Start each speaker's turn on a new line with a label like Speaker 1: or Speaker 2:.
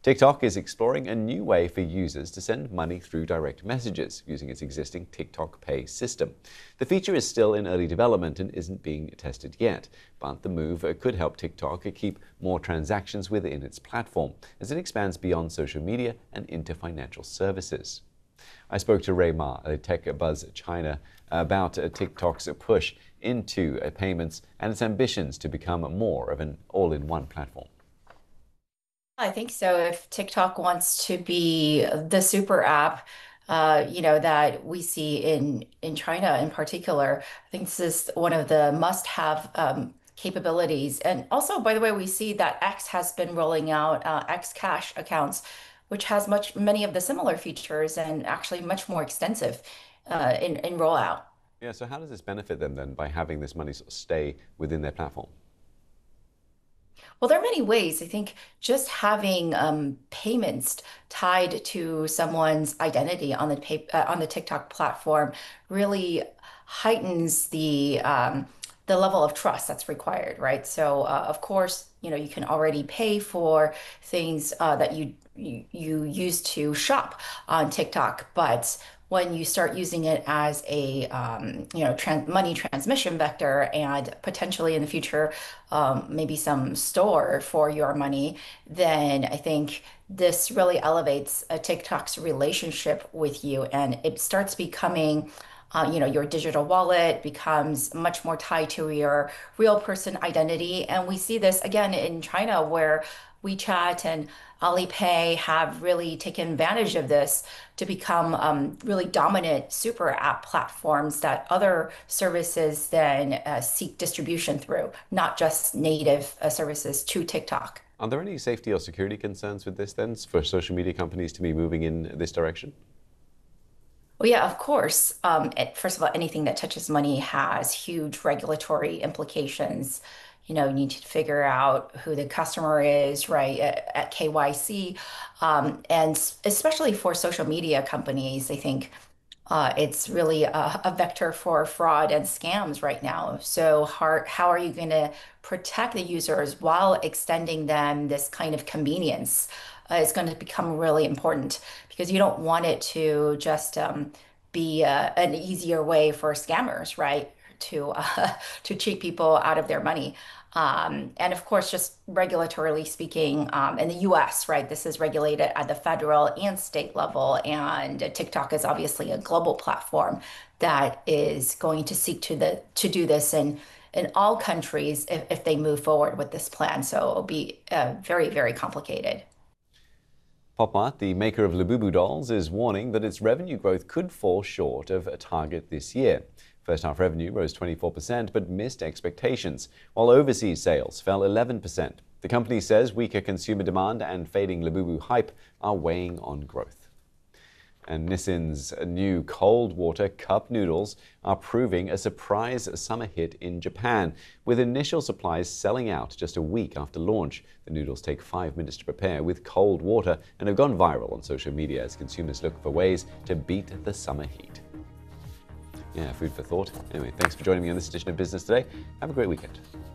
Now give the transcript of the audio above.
Speaker 1: TikTok is exploring a new way for users to send money through direct messages using its existing TikTok Pay system. The feature is still in early development and isn't being tested yet, but the move could help TikTok keep more transactions within its platform as it expands beyond social media and into financial services. I spoke to Ray Ma at Tech Buzz China about TikTok's push into payments and its ambitions to become more of an all-in-one platform.
Speaker 2: I think so. If TikTok wants to be the super app, that we see in China in particular, I think this is one of the must-have capabilities. And also, by the way, we see that X has been rolling out X Cash accounts, which has many of the similar features and actually much more extensive in rollout.
Speaker 1: Yeah, so how does this benefit them then by having this money sort of stay within their platform?
Speaker 2: Well, there are many ways. I think just having payments tied to someone's identity on on the TikTok platform really heightens the level of trust that's required, right? So, of course, you can already pay for things that you use to shop on TikTok, but when you start using it as a money transmission vector and potentially in the future maybe some store for your money, then I think this really elevates a TikTok's relationship with you, and it starts becoming your digital wallet becomes much more tied to your real person identity. And we see this again in China, where WeChat and Alipay have really taken advantage of this to become really dominant super app platforms that other services then seek distribution through, not just native services to TikTok.
Speaker 1: Are there any safety or security concerns with this then for social media companies to be moving in this direction?
Speaker 2: Well, yeah, of course. First of all, anything that touches money has huge regulatory implications. You need to figure out who the customer is, right, at KYC. And especially for social media companies, I think it's really a vector for fraud and scams right now. So how are you going to protect the users while extending them this kind of convenience is going to become really important because you don't want it to just be an easier way for scammers, right, to to cheat people out of their money. And of course, just regulatorily speaking, in the US, right, this is regulated at the federal and state level. And TikTok is obviously a global platform that is going to seek to do this in all countries if they move forward with this plan. So it'll be very, very complicated.
Speaker 1: Pop Mart, the maker of Labubu dolls, is warning that its revenue growth could fall short of a target this year. First half revenue rose 24% but missed expectations, while overseas sales fell 11%. The company says weaker consumer demand and fading Labubu hype are weighing on growth. And Nissin's new cold water cup noodles are proving a surprise summer hit in Japan, with initial supplies selling out just a week after launch. The noodles take 5 minutes to prepare with cold water and have gone viral on social media as consumers look for ways to beat the summer heat. Yeah, food for thought. Anyway, thanks for joining me on this edition of Business Today. Have a great weekend.